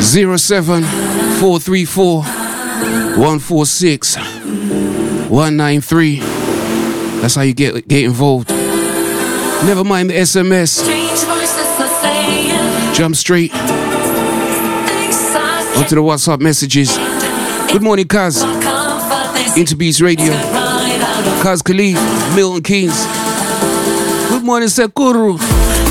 07434 146 193. That's how you get involved. Never mind the SMS. Jump straight onto the WhatsApp messages. Good morning, Kaz. Interbeats Radio. Kaz Khalif, Milton Keynes. Good morning, Sekuru.